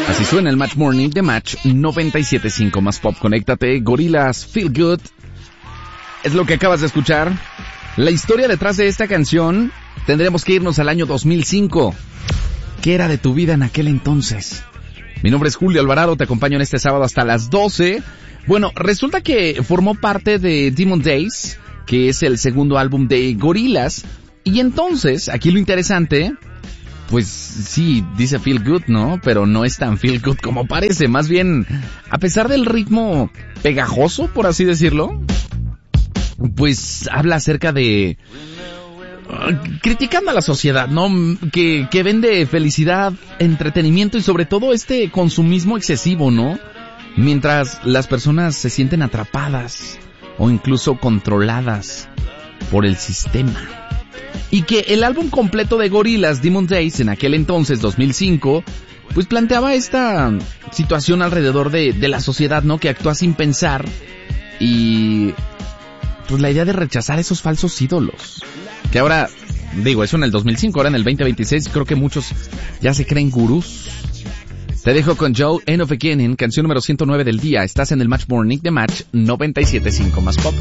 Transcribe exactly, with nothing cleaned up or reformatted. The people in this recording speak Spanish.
Así suena el Match Morning de Match noventa y siete punto cinco más pop. Conéctate, Gorillaz, Feel Good. Es lo que acabas de escuchar. La historia detrás de esta canción, tendremos que irnos al año dos mil cinco. ¿Qué era de tu vida en aquel entonces? Mi nombre es Julio Alvarado, te acompaño en este sábado hasta las doce. Bueno, resulta que formó parte de Demon Days, que es el segundo álbum de Gorillaz. Y entonces, aquí lo interesante, pues sí, dice Feel Good, ¿no? Pero no es tan Feel Good como parece. Más bien, a pesar del ritmo pegajoso, por así decirlo, pues habla acerca de... Uh, criticando a la sociedad, ¿no? Que, que vende felicidad, entretenimiento y sobre todo este consumismo excesivo, ¿no? Mientras las personas se sienten atrapadas o incluso controladas por el sistema. Y que el álbum completo de Gorillaz, Demon Days, en aquel entonces, dos mil cinco, pues planteaba esta situación alrededor de, de la sociedad, ¿no? Que actúa sin pensar y... pues la idea de rechazar esos falsos ídolos. Que ahora, digo, eso en el dos mil cinco, ahora en el veinte veintiséis creo que muchos ya se creen gurús. Te dejo con Joe, End of Beginning, canción número ciento nueve del día. Estás en el Match Morning de Match noventa y siete punto cinco más pop.